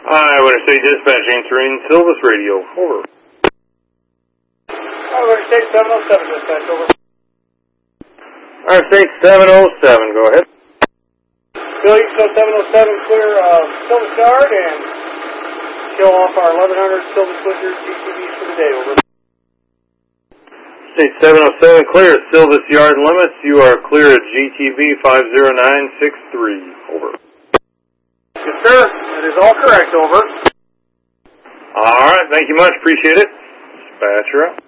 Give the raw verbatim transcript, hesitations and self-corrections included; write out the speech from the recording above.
Hi, Winter State Dispatch answering Silvis Radio. Over. Hi, Winter State seven oh seven Dispatch. Over. Winter State seven oh seven. Go ahead. Bill, you show seven oh seven clear uh, Silvis Yard and show off our eleven hundred Silvis Switchers G T Vs for the day. Over. State seven oh seven clear at Silvis Yard limits. You are clear at G T V five oh nine six three. Over. Yes, sir. That is all correct. Over. All right. Thank you much. Appreciate it. Dispatcher out.